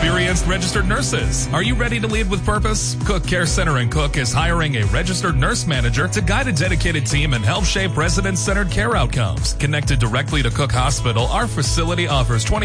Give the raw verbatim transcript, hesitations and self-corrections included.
experienced registered nurses. Are you ready to lead with purpose? Cook Care Center in Cook is hiring a registered nurse manager to guide a dedicated team and help shape resident-centered care outcomes. Connected directly to Cook Hospital, our facility offers twenty